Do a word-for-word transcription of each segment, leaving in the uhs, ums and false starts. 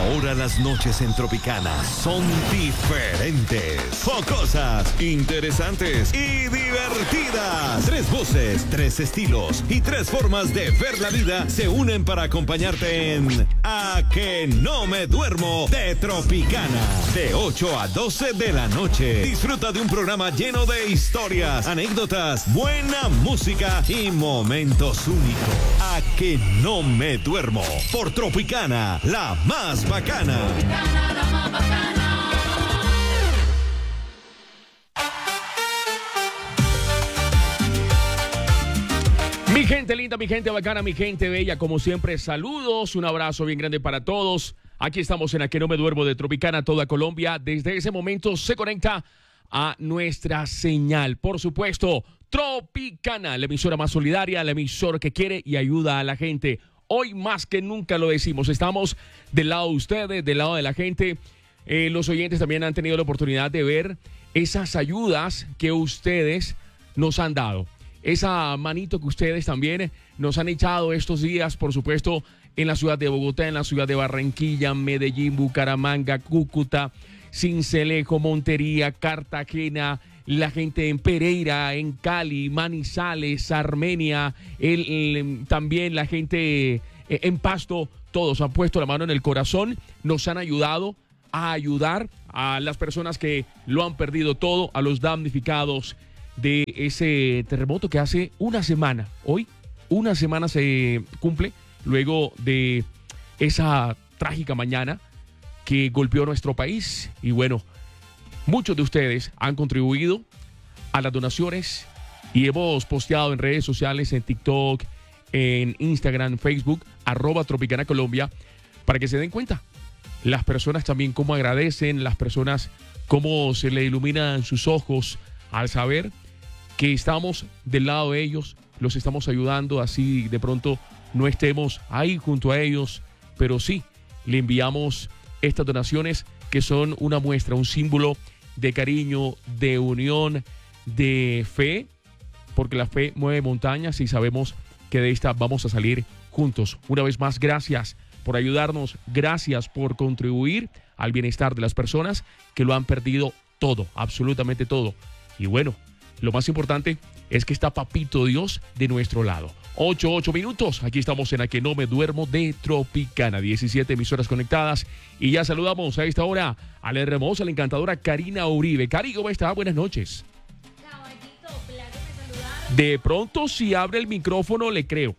Ahora las noches en Tropicana son diferentes, jocosas, interesantes y divertidas. Tres voces, tres estilos y tres formas de ver la vida se unen para acompañarte en A Que No Me Duermo de Tropicana. De ocho a doce de la noche. Disfruta de un programa lleno de historias, anécdotas, buena música y momentos únicos. A Que No Me Duermo por Tropicana, la más bacana. Tropicana, la más bacana. Mi gente linda, mi gente bacana, mi gente bella, como siempre, saludos, un abrazo bien grande para todos. Aquí estamos en A Que No Me Duermo de Tropicana, toda Colombia. Desde ese momento se conecta a nuestra señal, por supuesto, Tropicana, la emisora más solidaria, la emisora que quiere y ayuda a la gente. Hoy más que nunca lo decimos, estamos del lado de ustedes, del lado de la gente. Eh, los oyentes también han tenido la oportunidad de ver esas ayudas que ustedes nos han dado. Esa manito que ustedes también nos han echado estos días, por supuesto, en la ciudad de Bogotá, en la ciudad de Barranquilla, Medellín, Bucaramanga, Cúcuta, Sincelejo, Montería, Cartagena, la gente en Pereira, en Cali, Manizales, Armenia, el, el, también la gente en Pasto, todos han puesto la mano en el corazón, nos han ayudado a ayudar a las personas que lo han perdido todo, a los damnificados de ese terremoto que hace una semana, hoy una semana se cumple luego de esa trágica mañana que golpeó nuestro país. Y bueno, muchos de ustedes han contribuido a las donaciones y hemos posteado en redes sociales, en TikTok, en Instagram, Facebook, arroba Tropicana Colombia, para que se den cuenta. Las personas también cómo agradecen, las personas cómo se le iluminan sus ojos al saber que estamos del lado de ellos, los estamos ayudando, así de pronto no estemos ahí junto a ellos, pero sí, le enviamos estas donaciones que son una muestra, un símbolo de cariño, de unión, de fe, porque la fe mueve montañas y sabemos que de esta vamos a salir juntos. Una vez más, gracias por ayudarnos, gracias por contribuir al bienestar de las personas que lo han perdido todo, absolutamente todo. Y bueno, lo más importante es que está Papito Dios de nuestro lado. ocho, ocho minutos. Aquí estamos en A Que No Me Duermo de Tropicana. diecisiete emisoras conectadas. Y ya saludamos a esta hora a la hermosa, la encantadora Karina Uribe. Cari, ¿cómo está? Buenas noches. Caballito, placer de saludar. De pronto, si abre el micrófono, le creo.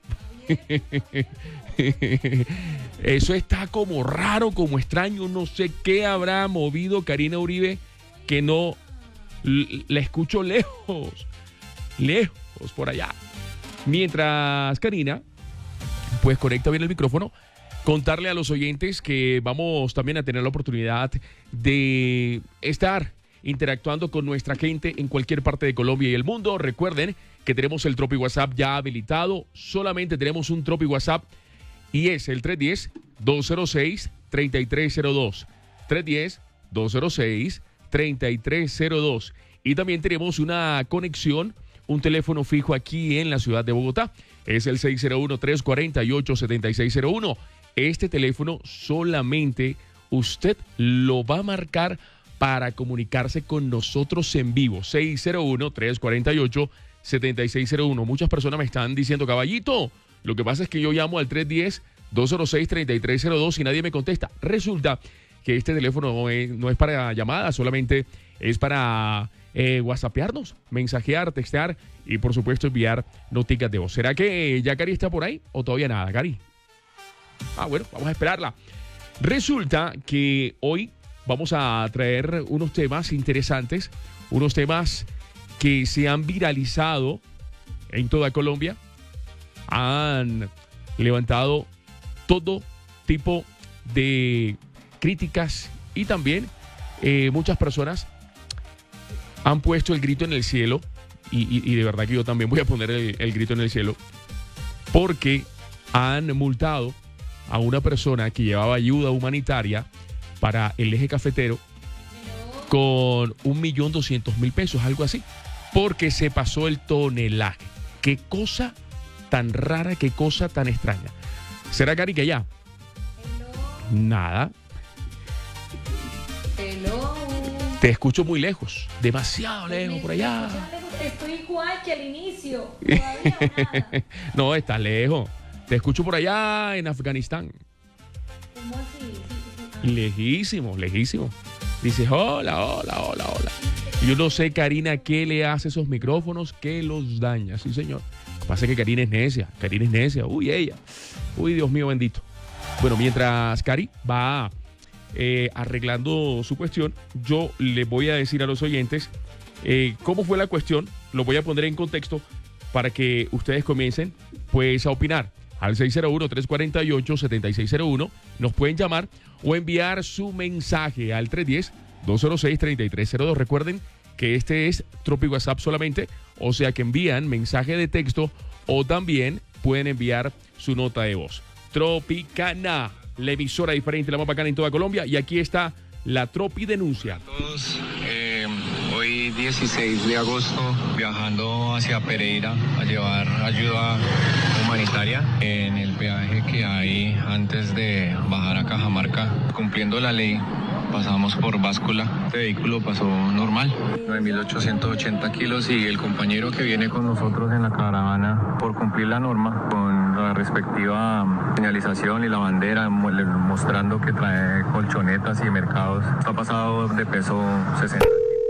Eso está como raro, como extraño. No sé qué habrá movido Karina Uribe que no la escucho lejos, lejos por allá. Mientras Karina, pues conecta bien el micrófono, contarle a los oyentes que vamos también a tener la oportunidad de estar interactuando con nuestra gente en cualquier parte de Colombia y el mundo. Recuerden que tenemos el Tropi WhatsApp ya habilitado. Solamente tenemos un Tropi WhatsApp y es el tres uno cero, dos cero seis, tres tres cero dos. tres uno cero, dos cero seis, tres tres cero dos. Y también tenemos una conexión, un teléfono fijo aquí en la ciudad de Bogotá. Es el seis cero uno, tres cuatro ocho, siete seis cero uno. Este teléfono solamente usted lo va a marcar para comunicarse con nosotros en vivo. seis cero uno, tres cuatro ocho, siete seis cero uno. Muchas personas me están diciendo, caballito, lo que pasa es que yo llamo al tres uno cero, dos cero seis, tres tres cero dos y nadie me contesta. Resulta que este teléfono no es, no es para llamadas, solamente es para eh, whatsappearnos, mensajear, textear y por supuesto enviar noticias de voz. ¿Será que ya Cari está por ahí o todavía nada, Cari? Ah, bueno, vamos a esperarla. Resulta que hoy vamos a traer unos temas interesantes, unos temas que se han viralizado en toda Colombia, han levantado todo tipo de críticas y también eh, muchas personas han puesto el grito en el cielo y, y, y de verdad que yo también voy a poner el, el grito en el cielo porque han multado a una persona que llevaba ayuda humanitaria para el eje cafetero con un millón doscientos mil pesos, algo así, porque se pasó el tonelaje. Qué cosa tan rara, qué cosa tan extraña. ¿Será, Cari, que ya? Hello. Nada. Hello. Te escucho muy lejos, demasiado lejos por allá. Estoy igual que al inicio. Todavía nada. No, estás lejos. Te escucho por allá en Afganistán. ¿Cómo así? Sí, sí, sí. Lejísimo, lejísimo. Dices, hola, hola, hola, hola. Y yo no sé, Karina, qué le hace a esos micrófonos que los daña. Sí, señor. Lo que pasa es que Karina es necia. Karina es necia. Uy, ella. Uy, Dios mío bendito. Bueno, mientras Cari va eh, arreglando su cuestión, yo le voy a decir a los oyentes eh, cómo fue la cuestión. Lo voy a poner en contexto para que ustedes comiencen pues a opinar. Al seis cero uno, tres cuatro ocho, siete seis cero uno nos pueden llamar o enviar su mensaje al tres uno cero, dos cero seis, tres tres cero dos. Recuerden que este es Tropi WhatsApp solamente, o sea que envían mensaje de texto o también pueden enviar su nota de voz. Tropicana, la emisora diferente, la más bacana en toda Colombia, y aquí está la Tropi Denuncia. Hola a todos, eh, hoy dieciséis de agosto viajando hacia Pereira a llevar ayuda humanitaria en el peaje que hay antes de bajar a Cajamarca, cumpliendo la ley. Pasamos por báscula, este vehículo pasó normal, nueve mil ochocientos ochenta kilos, y el compañero que viene con nosotros en la caravana, por cumplir la norma, con la respectiva señalización y la bandera mostrando que trae colchonetas y mercados, está pasado de peso sesenta.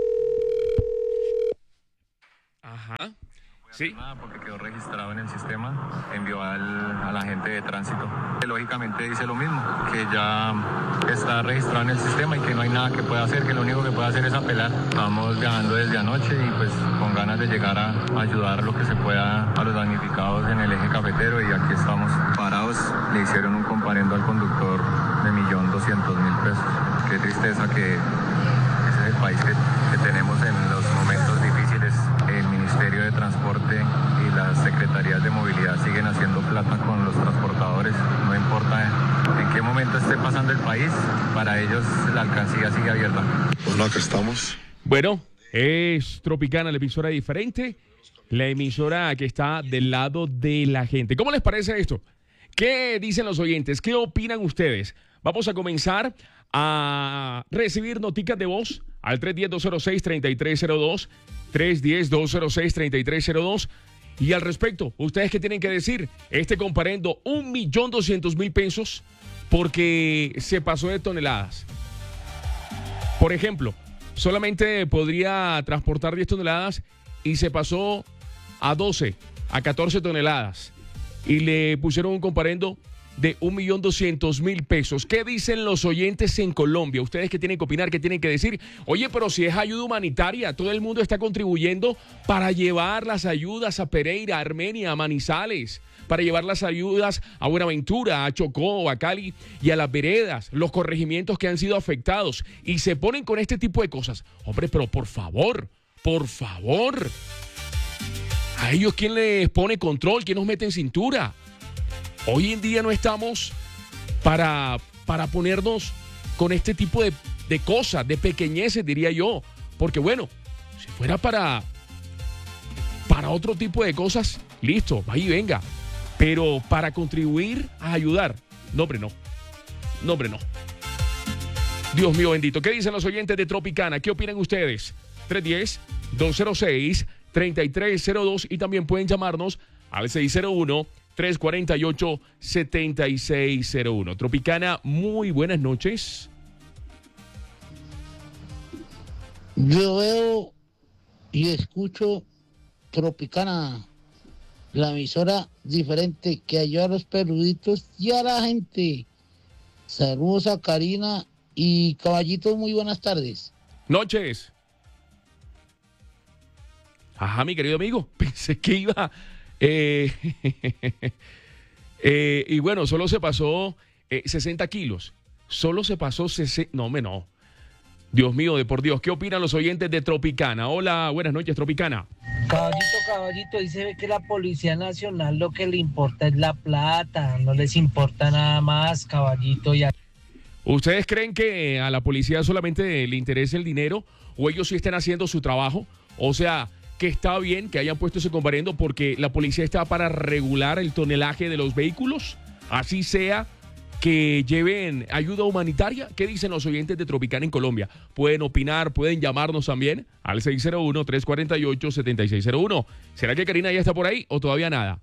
Ajá. Sí. Nada, porque quedó registrado en el sistema, envió al, a la gente de tránsito. Que lógicamente dice lo mismo, que ya está registrado en el sistema y que no hay nada que pueda hacer, que lo único que puede hacer es apelar. Estamos viajando desde anoche y pues con ganas de llegar a ayudar lo que se pueda a los damnificados en el eje cafetero, y aquí estamos parados. Le hicieron un comparendo al conductor de millón doscientos mil pesos. Qué tristeza que ese es el país que, que tenemos en los momentos difíciles. El Ministerio de Transporte y las Secretarías de Movilidad siguen haciendo plata con los transportadores. No importa en qué momento esté pasando el país, para ellos la alcancía sigue abierta. Bueno, acá estamos. Bueno, es Tropicana, la emisora diferente, la emisora que está del lado de la gente. ¿Cómo les parece esto? ¿Qué dicen los oyentes? ¿Qué opinan ustedes? Vamos a comenzar a recibir noticas de voz al tres uno cero, dos cero seis, tres tres cero dos, tres uno cero, dos cero seis, tres tres cero dos. Y al respecto, ¿ustedes qué tienen que decir? Este comparendo un millón doscientos mil pesos porque se pasó de toneladas. Por ejemplo, solamente podría transportar diez toneladas y se pasó a doce, a catorce toneladas. Y le pusieron un comparendo de un millón doscientos mil pesos. ¿Qué dicen los oyentes en Colombia? Ustedes que tienen que opinar, ¿qué tienen que decir? Oye, pero si es ayuda humanitaria, todo el mundo está contribuyendo para llevar las ayudas a Pereira, a Armenia, a Manizales, para llevar las ayudas a Buenaventura, a Chocó, a Cali y a las veredas, los corregimientos que han sido afectados, y se ponen con este tipo de cosas. Hombre, pero por favor, por favor, ¿a ellos quién les pone control? ¿Quién nos mete en cintura? Hoy en día no estamos para, para ponernos con este tipo de, de cosas, de pequeñeces, diría yo. Porque bueno, si fuera para, para otro tipo de cosas, listo, va y venga. Pero para contribuir a ayudar, no, hombre, no. No, hombre, no. Dios mío bendito. ¿Qué dicen los oyentes de Tropicana? ¿Qué opinan ustedes? tres uno cero, dos cero seis, tres tres cero dos, y también pueden llamarnos al seis cero uno, tres cuatro ocho, siete seis cero uno. Tropicana, muy buenas noches. Yo veo y escucho Tropicana, la emisora diferente que ayuda a los peluditos y a la gente. Saludos a Karina y Caballito, muy buenas tardes. Noches. Ajá, mi querido amigo, pensé que iba... Eh, eh, y bueno, solo se pasó eh, sesenta kilos. Solo se pasó sesenta... No, me no. Dios mío, de por Dios. ¿Qué opinan los oyentes de Tropicana? Hola, buenas noches, Tropicana. Caballito, caballito, dice que la Policía Nacional lo que le importa es la plata. No les importa nada más, caballito. Y a... ¿Ustedes creen que a la policía solamente le interesa el dinero o ellos sí están haciendo su trabajo? O sea... que está bien que hayan puesto ese comparendo porque la policía está para regular el tonelaje de los vehículos, así sea que lleven ayuda humanitaria? ¿Qué dicen los oyentes de Tropicana en Colombia? Pueden opinar, pueden llamarnos también al seis cero uno, tres cuatro ocho, siete seis cero uno. ¿Será que Karina ya está por ahí o todavía nada?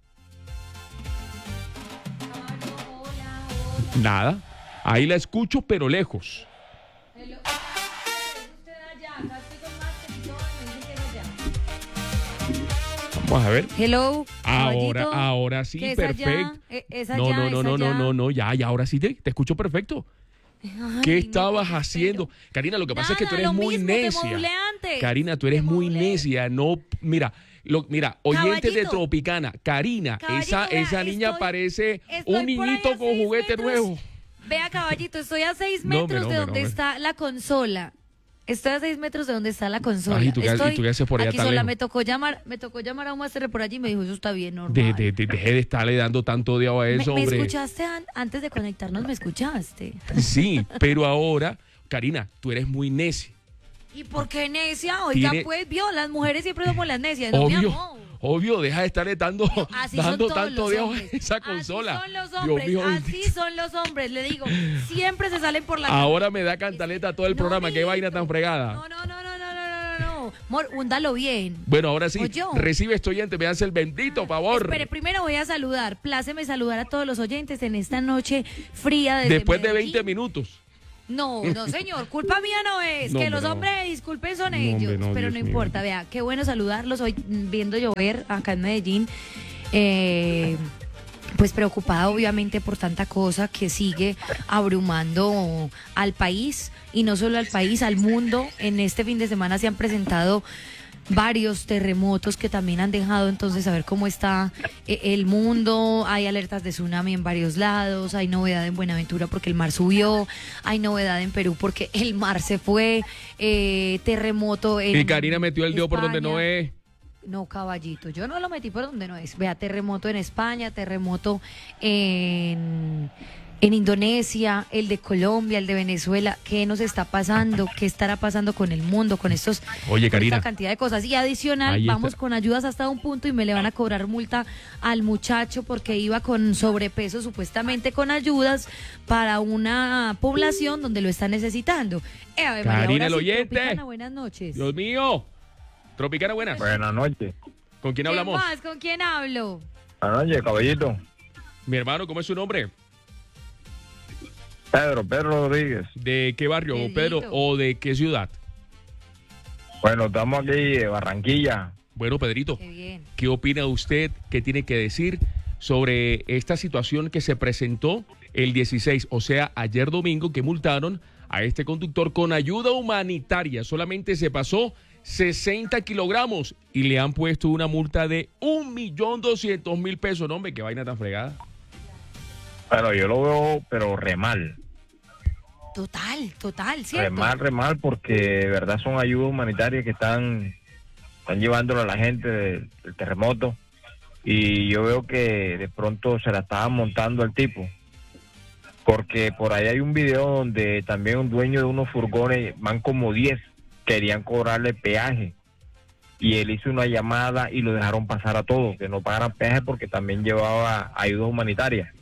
Nada. Ahí la escucho, pero lejos. Hello. ¿Es usted allá? Acá estoy con Master y todo, me dice que es allá. Vamos a ver. Hello. Ahora, caballito. ahora sí, ¿Qué es perfecto. allá? ¿E- ¿Es allá? No, no, no, ¿Es no, no, allá? no, no, ya, ya, ahora sí te, te escucho perfecto. Ay, ¿Qué no, estabas pero- haciendo? Karina, lo que pasa es que tú Nada, eres lo muy mismo, te necia. modulé antes. Karina, tú eres Te muy modulé. necia. No, mira, lo, mira, oyente de Caballito. Tropicana, Karina, Caballito, esa, vea, esa niña estoy- parece estoy un por ahí niñito a con seis juguete metros. nuevo. Vea, caballito, estoy a seis No, metros hombre, de no, donde hombre, no, está la consola. Estoy a seis metros de donde está la consola. Ay, ¿y tú qué- y Estoy tú qué haces por allá aquí tan sola. lejos? Me tocó llamar, me tocó llamar a un máster por allí y me dijo, eso está bien, normal. De, de, de- deje de estarle dando tanto odio a ¿Me, eso, me hombre. escuchaste an- antes de conectarnos? ¿Me escuchaste? Sí, pero ahora, Karina, tú eres muy necia. ¿Y por qué necia? Oiga, Tiene- pues, vio, las mujeres siempre somos las necias, no mi Obvio, amor. obvio, deja de estarle dando, Así son dando todos tanto los odio a hombres. esa consola. Así son los Dios hombres, mío, así son los hombres, le digo. Siempre se salen por la ahora me da cantaleta todo el No, programa. Qué mijito. vaina tan fregada. No, no, no, no, no, no, no, no. Mor, húndalo bien. Bueno, ahora sí, Oye. recibe este oyente, me hace el bendito favor. Espere, primero voy a saludar. Pláceme saludar a todos los oyentes en esta noche fría desde Después de Medellín. veinte minutos. No, no, señor, culpa mía no es. No, que hombre, los no. hombres disculpen son No, ellos. hombre, no, pero Dios no mío. importa, vea, qué bueno saludarlos hoy mm, viendo llover acá en Medellín. Eh, pues preocupada obviamente por tanta cosa que sigue abrumando al país y no solo al país, al mundo. En este fin de semana se han presentado varios terremotos que también han dejado entonces saber cómo está eh, el mundo. Hay alertas de tsunami en varios lados, hay novedad en Buenaventura porque el mar subió, hay novedad en Perú porque el mar se fue, eh, terremoto en Y Karina metió el dedo por donde no España. es. No, caballito, yo no lo metí por donde no es. Vea, terremoto en España, terremoto en, en Indonesia, el de Colombia, el de Venezuela. ¿Qué nos está pasando? ¿Qué estará pasando con el mundo, con estos, Oye, con Karina. esta cantidad de cosas? Y adicional, Ahí vamos está. con ayudas hasta un punto y me le van a cobrar multa al muchacho porque iba con sobrepeso, supuestamente con ayudas para una población donde lo está necesitando. Eh, Ave María, Karina, ahora el sí, oyente. Tropicana, buenas noches. Dios mío. Tropicana, buenas. Buenas noches. ¿Con quién ¿Qué hablamos? más? ¿Con quién hablo? Buenas noches, caballito. Mi hermano, ¿cómo es su nombre? Pedro, Pedro Rodríguez. ¿De qué barrio, Pedrito. Pedro? ¿O de qué ciudad? Bueno, estamos aquí de Barranquilla. Bueno, Pedrito, Qué bien. ¿qué opina usted? ¿Qué tiene que decir sobre esta situación que se presentó el dieciséis, o sea, ayer domingo, que multaron a este conductor con ayuda humanitaria? Solamente se pasó sesenta kilogramos y le han puesto una multa de un millón doscientos mil pesos. No, hombre, qué vaina tan fregada. Bueno, yo lo veo, pero re mal. Total, total, Re ¿cierto? mal, re mal, porque de verdad son ayudas humanitarias que están, están llevándolo a la gente del, del terremoto. Y yo veo que de pronto se la estaban montando al tipo. Porque por ahí hay un video donde también un dueño de unos furgones, van como diez, querían cobrarle peaje. Y él hizo una llamada y lo dejaron pasar a todos, que no pagaran peaje porque también llevaba ayuda humanitaria.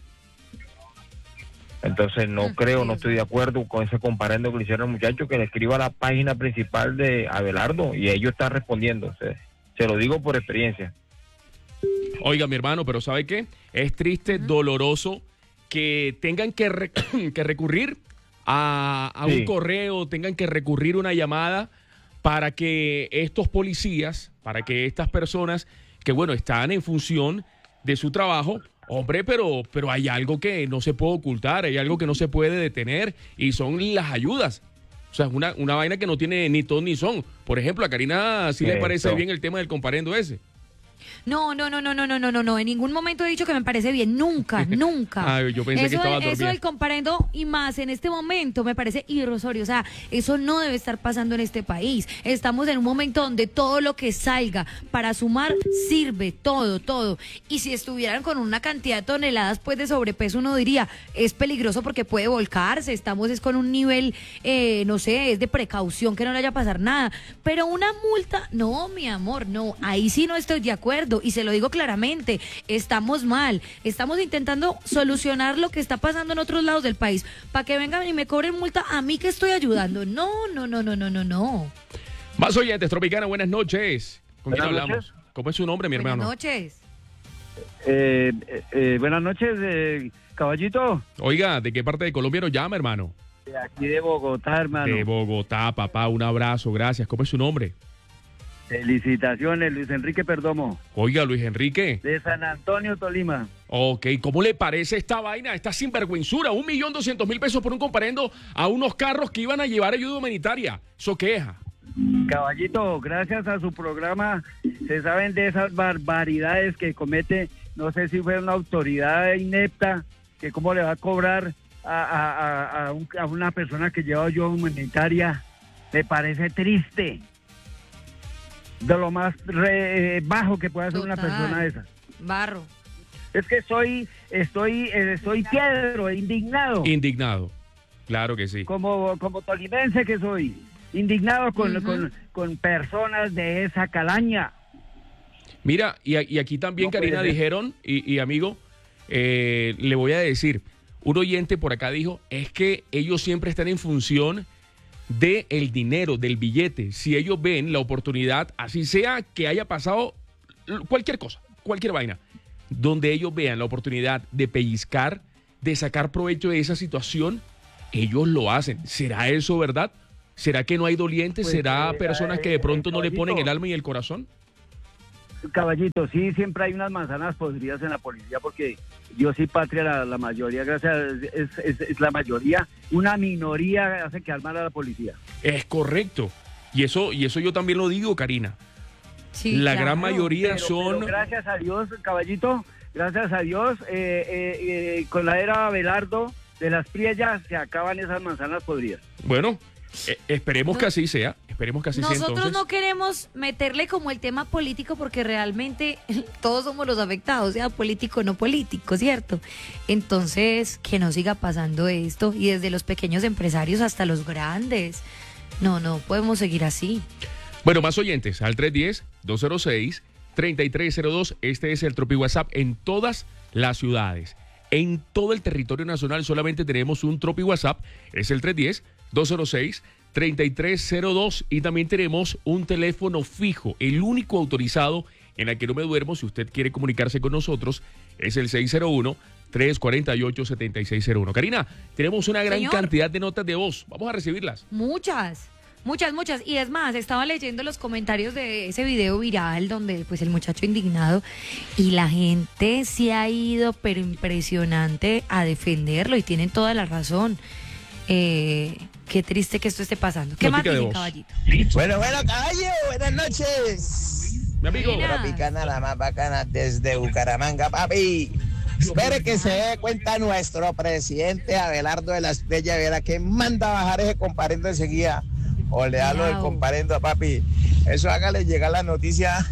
Entonces no Mm, creo, no Dios estoy de acuerdo con ese comparendo que le hicieron al muchacho, que le escriba a la página principal de Abelardo y ellos están respondiendo. Se, se lo digo por experiencia. Oiga, mi hermano, pero ¿sabe qué? Es triste, doloroso que tengan que, re- que recurrir a, a Sí. un correo, tengan que recurrir a una llamada para que estos policías, para que estas personas que, bueno, están en función de su trabajo, hombre, pero, pero hay algo que no se puede ocultar, hay algo que no se puede detener y son las ayudas. O sea, es una, una vaina que no tiene ni ton ni son. Por ejemplo, a Karina sí le Eso. parece bien el tema del comparendo ese. No, no, no, no, no, no, no, no, no. En ningún momento he dicho que me parece bien. Nunca, nunca. Ay, yo pensé que eso, estaba Eso dormida. del comparendo y más en este momento me parece irrisorio. O sea, eso no debe estar pasando en este país. Estamos en un momento donde todo lo que salga para sumar sirve, todo, todo. Y si estuvieran con una cantidad de toneladas pues de sobrepeso, uno diría, es peligroso porque puede volcarse. Estamos es con un nivel, eh, no sé, es de precaución que no le vaya a pasar nada. Pero una multa, no, mi amor, no. Ahí sí no estoy de acuerdo. acuerdo y se lo digo claramente, estamos mal, estamos intentando solucionar lo que está pasando en otros lados del país, para que vengan y me cobren multa a mí que estoy ayudando. No, no, no, no, no, no, no. Más oyentes, Tropicana, buenas noches. ¿Con quién Buenas hablamos? noches. ¿Cómo es su nombre, mi Buenas hermano? noches. Eh, eh, eh, buenas noches, eh, caballito. Oiga, ¿de qué parte de Colombia nos llama, hermano? De aquí de Bogotá, hermano. De Bogotá, papá, un abrazo, gracias. ¿Cómo es su nombre? Felicitaciones, Luis Enrique Perdomo. Oiga, Luis Enrique. De San Antonio, Tolima. Ok, ¿cómo le parece esta vaina, esta sinvergüenzura? Un millón doscientos mil pesos por un comparendo a unos carros que iban a llevar ayuda humanitaria. ¿Eso queja? Caballito, gracias a su programa se saben de esas barbaridades que comete, no sé si fue una autoridad inepta, que cómo le va a cobrar a, a, a, a, un, a una persona que lleva ayuda humanitaria. Me parece triste. De lo más re, eh, bajo que puede hacer Total. una persona esa. Barro. Es que soy, estoy, eh, estoy piedro, indignado. Indignado. Claro que sí. Como, como tolimense que soy. Indignado con, Ujú. con, con personas de esa calaña. Mira, y, a- y aquí también, No puede Karina, ser. dijeron, y, y amigo, eh, le voy a decir, un oyente por acá dijo, es que ellos siempre están en función de el dinero, del billete. Si ellos ven la oportunidad, así sea que haya pasado l- cualquier cosa, cualquier vaina, donde ellos vean la oportunidad de pellizcar, de sacar provecho de esa situación, ellos lo hacen. ¿Será eso verdad? ¿Será que no hay dolientes? Pues, ¿Será eh, personas que eh, de pronto no le caballito. ponen el alma y el corazón? Caballito, sí, siempre hay unas manzanas podridas en la policía porque Dios y patria, la, la mayoría, gracias, es, es, es la mayoría, una minoría hace que mal a la policía. Es correcto. Y eso, y eso yo también lo digo, Karina. Sí, La claro. gran mayoría Pero- son... pero gracias a Dios, caballito, gracias a Dios, eh, eh, eh, con la era Abelardo de las Priellas se acaban esas manzanas podridas. Bueno, eh, esperemos No- que así sea. Esperemos que así sea Nosotros entonces. no queremos meterle como el tema político porque realmente todos somos los afectados, sea político o no político, ¿cierto? Entonces, que no siga pasando esto y desde los pequeños empresarios hasta los grandes. No, no podemos seguir así. Bueno, más oyentes, al tres uno cero, dos cero seis, tres tres cero dos. Este es el Tropi WhatsApp en todas las ciudades. En todo el territorio nacional solamente tenemos un Tropi WhatsApp. Es el tres uno cero, dos cero seis, tres tres cero dos. Y también tenemos un teléfono fijo, el único autorizado en el que no me duermo. Si usted quiere comunicarse con nosotros, es el seis cero uno, tres cuatro ocho, siete seis cero uno. Karina, tenemos una gran Señor. cantidad de notas de voz. Vamos a recibirlas. Muchas, muchas, muchas. Y es más, estaba leyendo los comentarios de ese video viral donde pues el muchacho indignado y la gente se ha ido, pero impresionante, a defenderlo y tienen toda la razón. Eh, qué triste que esto esté pasando. ¿Qué más Notica de dicen, voz. caballito? Bueno, bueno, caballo, buenas noches. Mi amigo. Mira. Tropicana, la más bacana desde Bucaramanga, papi. Espere que se dé cuenta nuestro presidente Abelardo de la Estrella, verá que manda a bajar ese comparendo enseguida. O le da lo del Miau. comparendo, papi. Eso hágale llegar la noticia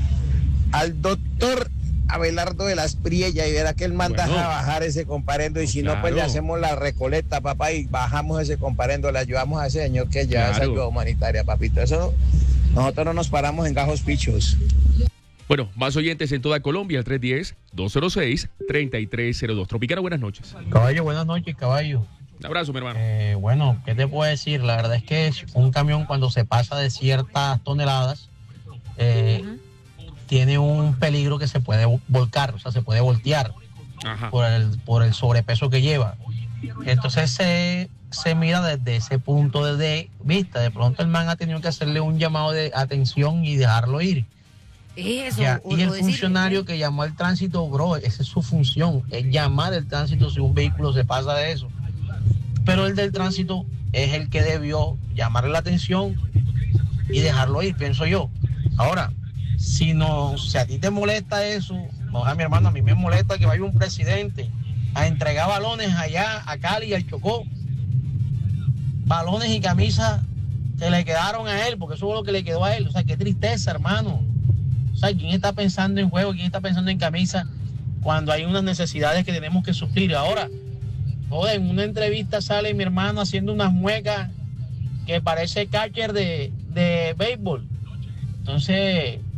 al doctor Abelardo de las Priellas y verá que él manda Bueno. a bajar ese comparendo y si no, pues le Claro. hacemos la recoleta, papá, y bajamos ese comparendo, le ayudamos a ese señor que ya esa Claro. ayuda humanitaria, papito. Eso, nosotros no nos paramos en gajos pichos. Bueno, más oyentes en toda Colombia, el tres uno cero, dos cero seis, tres tres cero dos. Tropicana, buenas noches. Caballo, buenas noches, caballo. Un abrazo, mi hermano. Eh, bueno, ¿qué te puedo decir? La verdad es que un camión cuando se pasa de ciertas toneladas eh, Ujú. tiene un peligro que se puede volcar, o sea, se puede voltear Ajá. por el, por el sobrepeso que lleva. Entonces se, se mira desde ese punto de vista. De pronto el man ha tenido que hacerle un llamado de atención y dejarlo ir. Eso. Ya, o- y el o decir- funcionario que llamó al tránsito, bro, esa es su función, es llamar el tránsito si un vehículo se pasa de eso. Pero el del tránsito es el que debió llamarle la atención y dejarlo ir, pienso yo. Ahora, si no, si a ti te molesta eso, no, a mi hermano, a mí me molesta que vaya un presidente a entregar balones allá a Cali y al Chocó. Balones y camisas que le quedaron a él, porque eso fue lo que le quedó a él. O sea, qué tristeza, hermano. O sea, ¿quién está pensando en juego? ¿Quién está pensando en camisa cuando hay unas necesidades que tenemos que suplir? Ahora, joder, en una entrevista sale mi hermano haciendo unas muecas que parece catcher de, de béisbol. Entonces,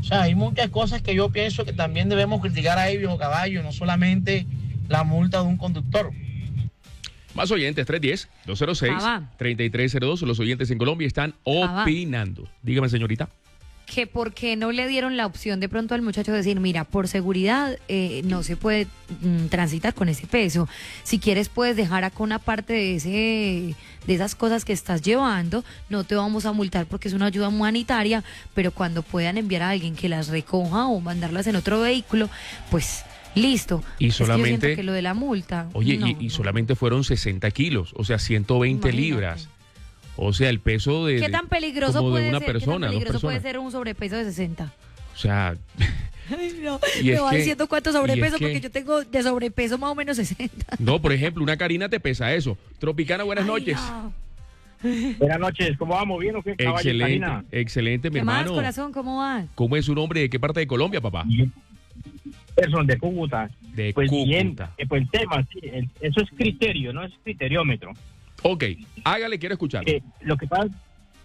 O sea, hay muchas cosas que yo pienso que también debemos criticar a Viejo Caballo, no solamente la multa de un conductor. Más oyentes, tres uno cero, dos cero seis, tres tres cero dos. Los oyentes en Colombia están opinando. Dígame, señorita. Que por qué no le dieron la opción de pronto al muchacho de decir, mira, por seguridad eh, no se puede mm, transitar con ese peso. Si quieres puedes dejar acá una parte de ese de esas cosas que estás llevando, no te vamos a multar porque es una ayuda humanitaria, pero cuando puedan enviar a alguien que las recoja o mandarlas en otro vehículo, pues listo. Y solamente es que yo siento que lo de la multa. Oye, no, y, y no. solamente fueron sesenta kilos, o sea, ciento veinte Imagínate. libras. O sea, el peso de, ¿Qué tan peligroso como puede de una ser? persona, ¿Qué tan dos peligroso puede personas. ser un sobrepeso de sesenta? O sea, Ay, no, Y me es va que- diciendo cuánto y sobrepeso es que- porque yo tengo de sobrepeso más o menos sesenta. no, por ejemplo, una Karina te pesa eso. Tropicana, buenas Ay, noches. no. Buenas noches, ¿cómo vamos? ¿Bien o qué? Caballo, Excelente, Karina. excelente, mi ¿Qué más, hermano. corazón? ¿Cómo va? ¿Cómo es su nombre? ¿De qué parte de Colombia, papá? Person de Cúcuta. De Pues bien, Cúcuta. eh, pues el tema, sí, el- eso es criterio, no es criteriómetro. Ok, hágale, quiero escuchar. Eh, lo que pasa,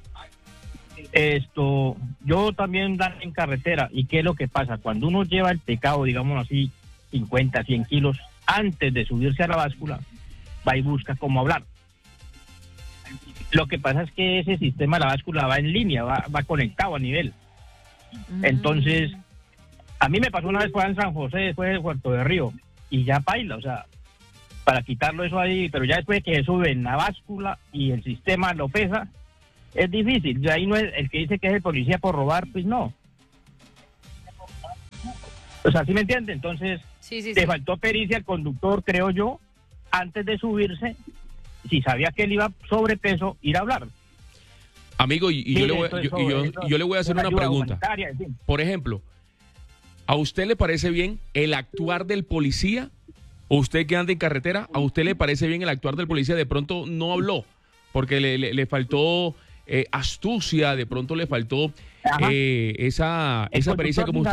esto, yo también ando en carretera, ¿y qué es lo que pasa? Cuando uno lleva el pecado, digamos así, cincuenta, cien kilos, antes de subirse a la báscula, va y busca cómo hablar. Lo que pasa es que ese sistema de la báscula va en línea, va, va conectado a nivel. Entonces, a mí me pasó una vez fue en San José, después de Puerto de Río, y ya baila, o sea, para quitarlo eso ahí, pero ya después de que se sube en la báscula y el sistema lo pesa, es difícil. De ahí no es el que dice que es el policía por robar, pues no. O sea, ¿sí me entiende? Entonces, Sí, sí, le sí. faltó pericia al conductor, creo yo, antes de subirse, si sabía que él iba sobrepeso, ir a hablar. Amigo, y, y Sí, yo, le voy, eso- yo- y yo- eso- y yo le voy a hacer una una ayuda pregunta. humanitaria, en fin. Por ejemplo, ¿a usted le parece bien el actuar del policía? ¿O usted que anda en carretera, a usted le parece bien el actuar del policía? De pronto no habló, porque le, le- le faltó eh, astucia, de pronto le faltó Ajá. eh, esa, El esa pericia conductor como ni